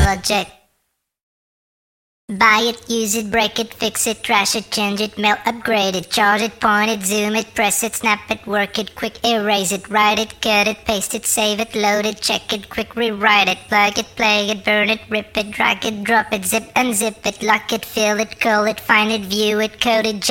project. Buy it, use it, break it, fix it, trash it, change it, mail, upgrade it, charge it, point it, zoom it, press it, snap it, work it, quick erase it, write it, cut it, paste it, save it, load it, check it, quick rewrite it, plug it, play it, burn it, rip it, drag it, drop it, zip unzip it, lock it, fill it, call it, find it, view it, code it,